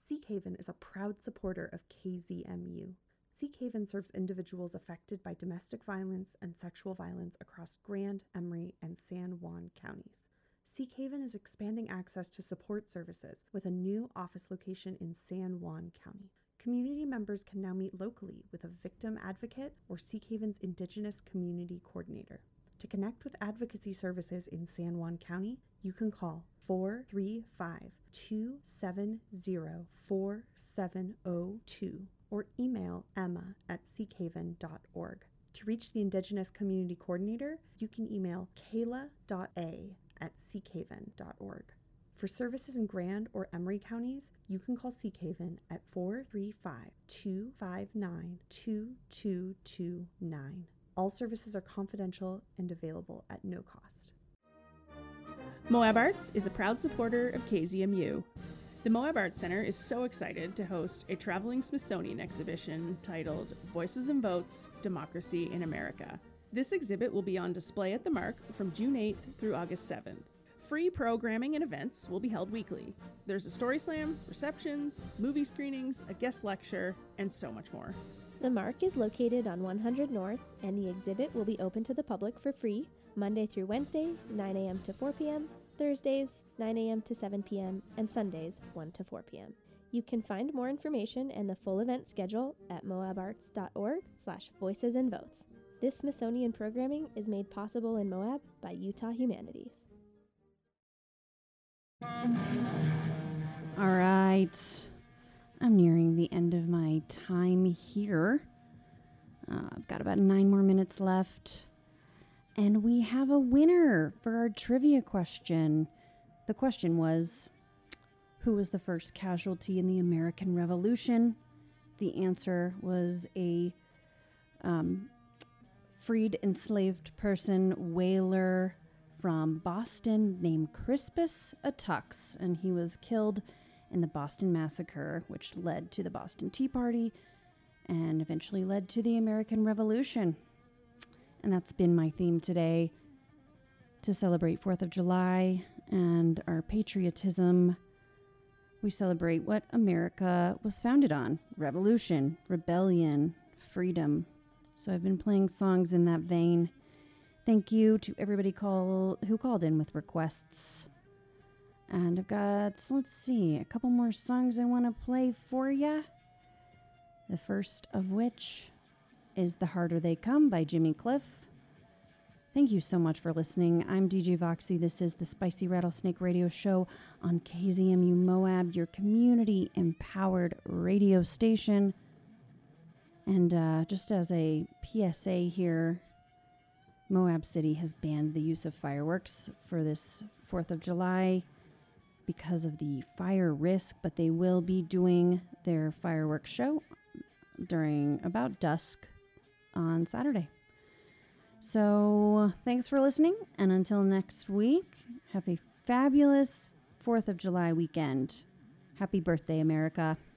Seekhaven is a proud supporter of KZMU. Seekhaven serves individuals affected by domestic violence and sexual violence across Grand, Emery, and San Juan counties. Seekhaven is expanding access to support services with a new office location in San Juan County. Community members can now meet locally with a victim advocate or Seekhaven's Indigenous Community Coordinator. To connect with advocacy services in San Juan County, you can call 435-270-4702 or email emma@seekhaven.org. To reach the Indigenous Community Coordinator, you can email kayla.a@seekhaven.org. For services in Grand or Emery counties, you can call Seekhaven at 435-259-2229. All services are confidential and available at no cost. Moab Arts is a proud supporter of KZMU. The Moab Arts Center is so excited to host a traveling Smithsonian exhibition titled Voices and Votes, Democracy in America. This exhibit will be on display at the Mark from June 8th through August 7th. Free programming and events will be held weekly. There's a story slam, receptions, movie screenings, a guest lecture, and so much more. The Mark is located on 100 North, and the exhibit will be open to the public for free Monday through Wednesday, 9 a.m. to 4 p.m., Thursdays, 9 a.m. to 7 p.m., and Sundays, 1 to 4 p.m. You can find more information and the full event schedule at moabarts.org/voicesandvotes. This Smithsonian programming is made possible in Moab by Utah Humanities. All right. I'm nearing the end of my time here. I've got about 9 more minutes left. And we have a winner for our trivia question. The question was, who was the first casualty in the American Revolution? The answer was a freed enslaved person, whaler from Boston named Crispus Attucks, and he was killed in the Boston Massacre, which led to the Boston Tea Party and eventually led to the American Revolution. And that's been my theme today, to celebrate 4th of July and our patriotism. We celebrate what America was founded on: revolution, rebellion, freedom. So I've been playing songs in that vein. Thank you to everybody who called in with requests. And I've got, let's see, a couple more songs I want to play for you. The first of which is The Harder They Come by Jimmy Cliff. Thank you so much for listening. I'm DJ Voxy. This is the Spicy Rattlesnake Radio Show on KZMU Moab, your community-empowered radio station. And just as a PSA here, Moab City has banned the use of fireworks for this 4th of July because of the fire risk, but they will be doing their fireworks show during about dusk on Saturday. So thanks for listening, and until next week, have a fabulous 4th of July weekend. Happy birthday, America.